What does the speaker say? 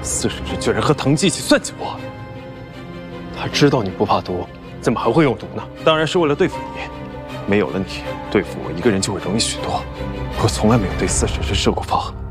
四婶婶居然和藤吉一起算计我，他知道你不怕毒，怎么还会用毒呢？当然是为了对付你。没有了你，对付我一个人就会容易许多。我从来没有对四婶婶设过防。